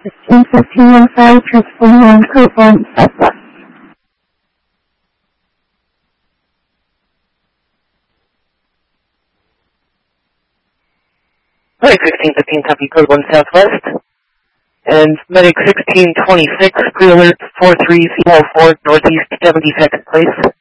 1515 Transform Coupon Southwest. Medic 1615 copy code 1 Southwest. And Medic 1626 pre-alert 43 4 Northeast 72nd place.